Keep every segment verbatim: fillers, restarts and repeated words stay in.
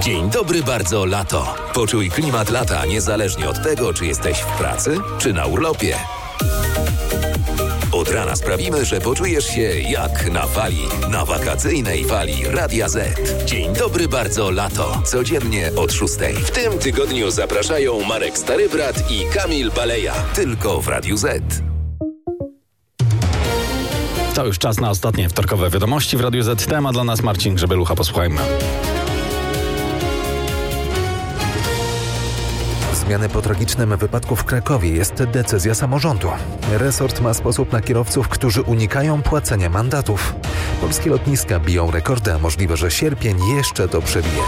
Dzień dobry bardzo lato. Poczuj klimat lata niezależnie od tego, czy jesteś w pracy, czy na urlopie. Od rana sprawimy, że poczujesz się jak na fali, na wakacyjnej fali Radia Z. Dzień dobry bardzo lato. Codziennie od szóstej. W tym tygodniu zapraszają Marek Starybrat i Kamil Baleja. Tylko w Radiu Z. To już czas na ostatnie wtorkowe wiadomości w Radiu Z. Temat dla nas Marcin Grzebelucha. Posłuchajmy. Zmiany po tragicznym wypadku w Krakowie jest decyzja samorządu. Resort ma sposób na kierowców, którzy unikają płacenia mandatów. Polskie lotniska biją rekordy, a możliwe, że sierpień jeszcze to przebije.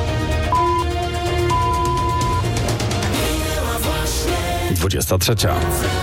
dwudziesta trzecia.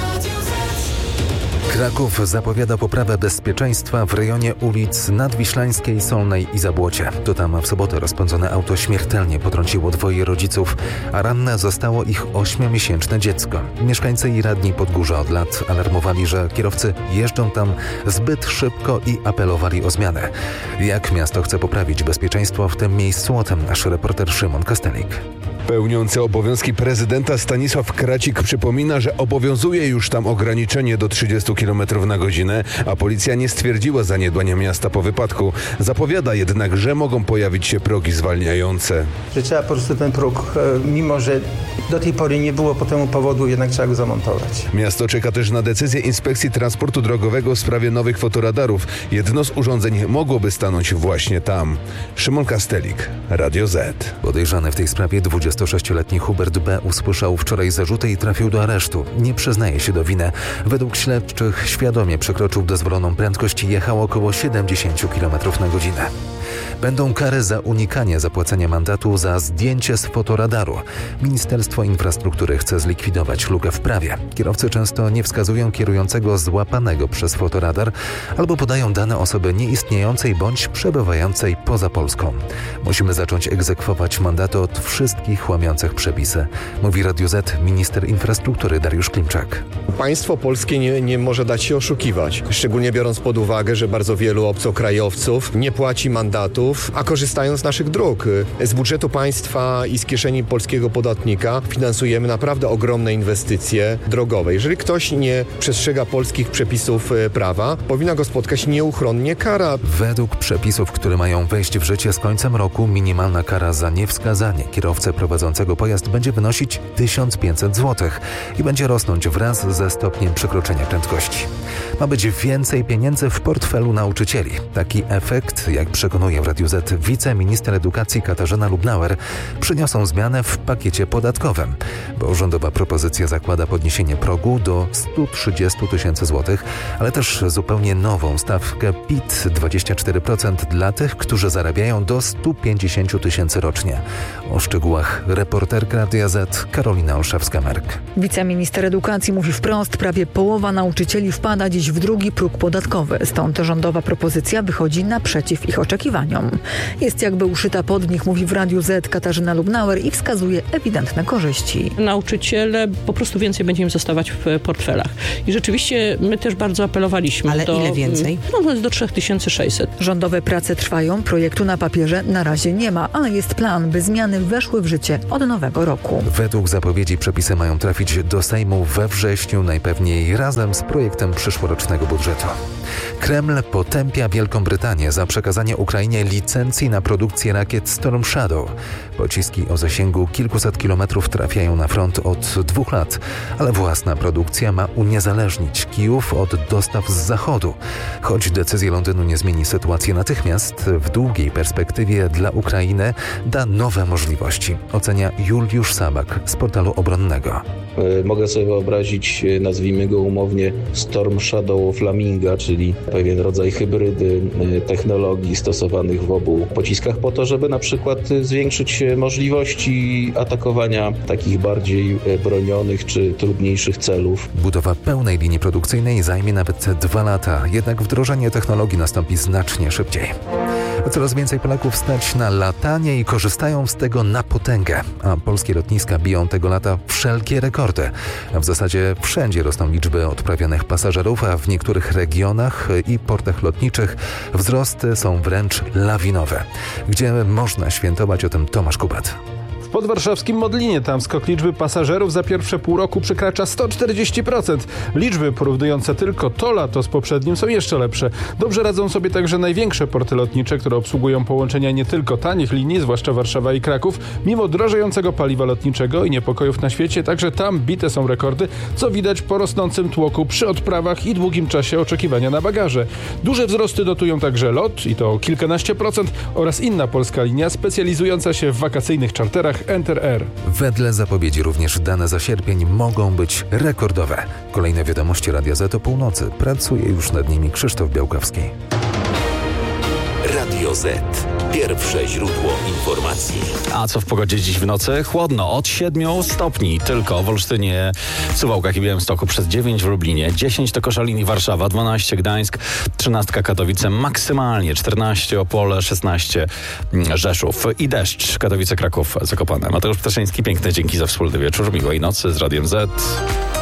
Kraków zapowiada poprawę bezpieczeństwa w rejonie ulic Nadwiślańskiej, Solnej i Zabłocie. To tam w sobotę rozpędzone auto śmiertelnie potrąciło dwoje rodziców, a ranne zostało ich ośmiomiesięczne dziecko. Mieszkańcy i radni Podgórza od lat alarmowali, że kierowcy jeżdżą tam zbyt szybko i apelowali o zmianę. Jak miasto chce poprawić bezpieczeństwo w tym miejscu, o tym nasz reporter Szymon Kastelik. Pełniący obowiązki prezydenta Stanisław Kracik przypomina, że obowiązuje już tam ograniczenie do trzydziestu kilometrów na godzinę, a policja nie stwierdziła zaniedbania miasta po wypadku. Zapowiada jednak, że mogą pojawić się progi zwalniające. Że trzeba po prostu ten próg, mimo że do tej pory nie było po temu powodu, jednak trzeba go zamontować. Miasto czeka też na decyzję Inspekcji Transportu Drogowego w sprawie nowych fotoradarów. Jedno z urządzeń mogłoby stanąć właśnie tam. Szymon Kastelik, Radio Z. Podejrzany w tej sprawie dwudziestosześcioletni Hubert B. usłyszał wczoraj zarzuty i trafił do aresztu. Nie przyznaje się do winy. Według śledczych świadomie przekroczył dozwoloną prędkość i jechał około siedemdziesiąt kilometrów na godzinę. Będą kary za unikanie zapłacenia mandatu za zdjęcie z fotoradaru. Ministerstwo Infrastruktury chce zlikwidować lukę w prawie. Kierowcy często nie wskazują kierującego złapanego przez fotoradar albo podają dane osoby nieistniejącej bądź przebywającej poza Polską. Musimy zacząć egzekwować mandaty od wszystkich łamiących przepisy, mówi Radio Z minister infrastruktury Dariusz Klimczak. Państwo polskie nie, nie może dać się oszukiwać, szczególnie biorąc pod uwagę, że bardzo wielu obcokrajowców nie płaci mandatów, a korzystają z naszych dróg. Z budżetu państwa i z kieszeni polskiego podatnika finansujemy naprawdę ogromne inwestycje drogowe. Jeżeli ktoś nie przestrzega polskich przepisów prawa, powinna go spotkać nieuchronnie kara. Według przepisów, które mają wejść w życie z końcem roku, minimalna kara za niewskazanie kierowcę prowadzącego pojazd będzie wynosić tysiąc pięćset złotych i będzie rosnąć wraz ze stopniem przekroczenia prędkości. Ma być więcej pieniędzy w portfelu nauczycieli. Taki efekt, jak przekonuje w Radiu Z wiceminister edukacji Katarzyna Lubnauer, przyniosą zmianę w pakiecie podatkowym, bo rządowa propozycja zakłada podniesienie progu do stu trzydziestu tysięcy złotych, ale też zupełnie nową stawkę P I T dwadzieścia cztery procent dla tych, którzy zarabiają do stu pięćdziesięciu tysięcy rocznie. O szczegółach reporterka Radia Z Karolina Olszewska-Merk. Wiceminister edukacji mówi wprost, prawie połowa nauczycieli wpada dziś w drugi próg podatkowy. Stąd rządowa propozycja wychodzi naprzeciw ich oczekiwaniom. Jest jakby uszyta pod nich, mówi w Radiu Z Katarzyna Lubnauer i wskazuje ewidentne korzyści. Nauczyciele po prostu więcej będzie im zostawać w portfelach. I rzeczywiście my też bardzo apelowaliśmy. Ale do, ile więcej? No do trzy tysiące sześćset. Rządowe prace trwają, projektu na papierze na razie nie ma, ale jest plan, by zmiany weszły w życie od nowego roku. Według zapowiedzi przepisy mają trafić do Sejmu we wrześniu, najpewniej razem z projektem przyszłorocznego budżetu. Kreml potępia Wielką Brytanię za przekazanie Ukrainie licencji na produkcję rakiet Storm Shadow. Pociski o zasięgu kilkuset kilometrów trafiają na front od dwóch lat, ale własna produkcja ma uniezależnić Kijów od dostaw z zachodu. Choć decyzja Londynu nie zmieni sytuacji natychmiast, w długiej perspektywie dla Ukrainy da nowe możliwości, ocenia Juliusz Sabak z portalu obronnego. Mogę sobie wyobrazić, nazwijmy go umownie, Storm Shadow Flaminga, czyli pewien rodzaj hybrydy technologii stosowanych w obu pociskach po to, żeby na przykład zwiększyć możliwości atakowania takich bardziej bronionych czy trudniejszych celów. Budowa pełnej linii produkcyjnej zajmie nawet dwa lata, jednak wdrożenie technologii nastąpi znacznie szybciej. Coraz więcej Polaków stać na latanie i korzystają z tego na potęgę, a polskie lotniska biją tego lata wszelkie rekordy. W zasadzie wszędzie rosną liczby odprawianych pasażerów, a w niektórych regionach i portach lotniczych wzrosty są wręcz lawinowe. Gdzie można świętować, o tym Tomasz Kubat. W podwarszawskim Modlinie tam skok liczby pasażerów za pierwsze pół roku przekracza sto czterdzieści procent. Liczby porównujące tylko to lato z poprzednim są jeszcze lepsze. Dobrze radzą sobie także największe porty lotnicze, które obsługują połączenia nie tylko tanich linii, zwłaszcza Warszawa i Kraków. Mimo drożejącego paliwa lotniczego i niepokojów na świecie, także tam bite są rekordy, co widać po rosnącym tłoku przy odprawach i długim czasie oczekiwania na bagaże. Duże wzrosty dotują także LOT, i to o kilkanaście procent, oraz inna polska linia specjalizująca się w wakacyjnych czarterach Enter Air. Wedle zapowiedzi również dane za sierpień mogą być rekordowe. Kolejne wiadomości Radia Z o północy. Pracuje już nad nimi Krzysztof Białkowski. Radio Z. Pierwsze źródło informacji. A co w pogodzie dziś w nocy? Chłodno, od siedmiu stopni tylko w Olsztynie, Suwałkach i Białymstoku, przez dziewięć w Lublinie, dziesięć to Koszalin i Warszawa, dwanaście Gdańsk, trzynaście Katowice, maksymalnie czternaście Opole, szesnaście Rzeszów i deszcz, Katowice, Kraków, Zakopane. Mateusz Ptaszyński, piękne dzięki za wspólny wieczór, miłej nocy z Radiem Z.